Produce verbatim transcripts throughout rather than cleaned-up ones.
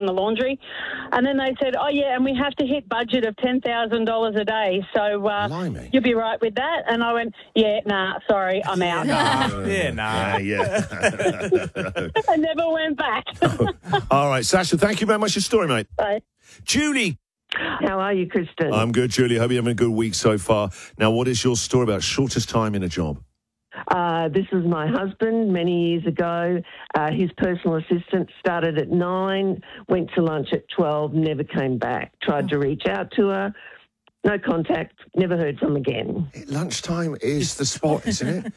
the laundry. And then they said, oh, yeah, and we have to hit budget of ten thousand dollars a day. So uh, you'll be right with that? And I went, yeah, nah, sorry, I'm out. No. yeah, nah. Yeah, yeah. I never went back. All right, Sasha, thank you very much for your story, mate. Bye. Julie. How are you, Kristen? I'm good, Julie. Hope you're having a good week so far. Now, what is your story about shortest time in a job? Uh, this is my husband many years ago. Uh, his personal assistant started at nine, went to lunch at twelve, never came back. Tried to reach out to her, no contact, never heard from again. Lunchtime is the spot, isn't it?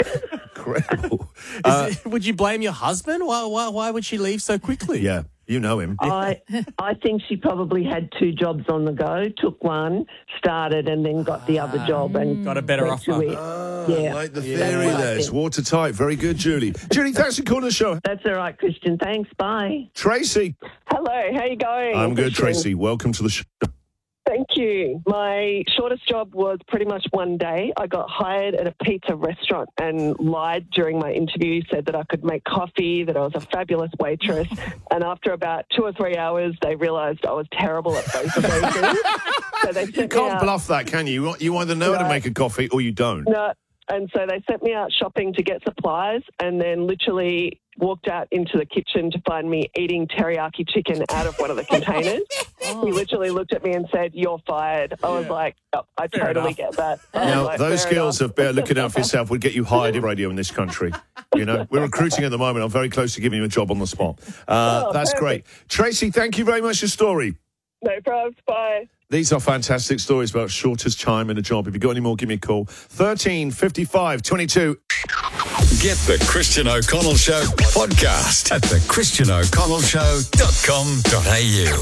Incredible. Uh, Is it, would you blame your husband? Why, why, why would she leave so quickly? Yeah, you know him. I I think she probably had two jobs on the go, took one, started, and then got the other job and got a better went to offer. it. Ah, yeah. like the Yeah. theory That's what I there. It's think. watertight. Very good, Julie. Julie, thanks for calling the show. That's all right, Christian. Thanks. Bye. Tracy. Hello, how you going? I'm good, Christian? Tracy. Welcome to the show. Thank you. My shortest job was pretty much one day. I got hired at a pizza restaurant and lied during my interview, said that I could make coffee, that I was a fabulous waitress. And after about two or three hours, they realised I was terrible at both of those things. So they You sent me can't out. bluff that, can you? You either know how to No. make a coffee or you don't. No. And so they sent me out shopping to get supplies and then literally walked out into the kitchen to find me eating teriyaki chicken out of one of the containers. Oh. He literally looked at me and said, "You're fired." I was like, oh, I Fair totally enough. get that. I was Now, like, those fair skills enough. of better looking out for yourself would get you hired in radio in this country. You know, we're recruiting at the moment. I'm very close to giving you a job on the spot. Uh, Oh, that's great. Tracy, thank you very much for your story. No problems. Bye. These are fantastic stories about shortest time in a job. If you've got any more, give me a call. thirteen fifty-five twenty-two. Get the Christian O'Connell Show podcast at the christian o'connell show dot com dot a u.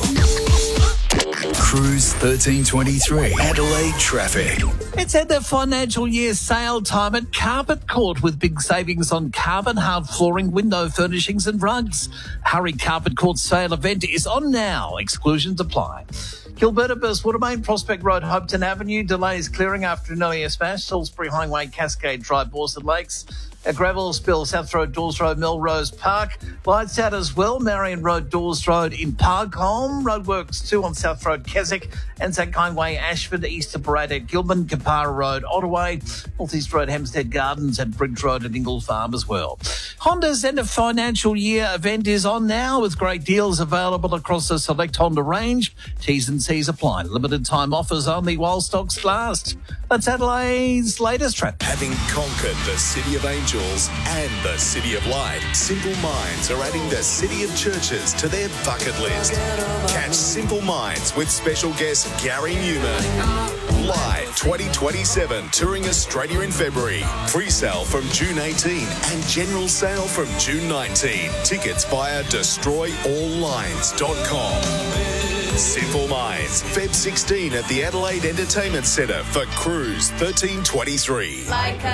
Cruise thirteen twenty-three, Adelaide traffic. It's at the financial year sale time at Carpet Court with big savings on carpet, hard flooring, window furnishings and rugs. Hurry, Carpet Court sale event is on now. Exclusions apply. Gilberta Burst, Watermain, Prospect Road, Hopetoun Avenue. Delays clearing after an earlier smash. Salisbury Highway, Cascade Drive, Borsted Lakes. A gravel spill, South Road, Dawes Road, Melrose Park. Lights out as well, Marion Road, Dawes Road in Parkholme. Roadworks two on South Road, Keswick. Anzac Highway, Ashford, Easter Parade at Gilman, Kapara Road, Ottaway. North East Road, Hampstead Gardens and Bridge Road at Ingle Farm as well. Honda's end of financial year event is on now with great deals available across the select Honda range. T's and C's apply. Limited time offers only while stocks last. That's Adelaide's latest trap. Having conquered the City of Angels and the City of Light, Simple Minds are adding the City of Churches to their bucket list. Catch Simple Minds with special guest Gary Newman. Live twenty twenty-seven, touring Australia in February. Pre-sale from June eighteenth and general sale from June nineteenth. Tickets via destroy all lines dot com. Simple Minds, February sixteenth at the Adelaide Entertainment Centre for Cruise thirteen twenty-three. Like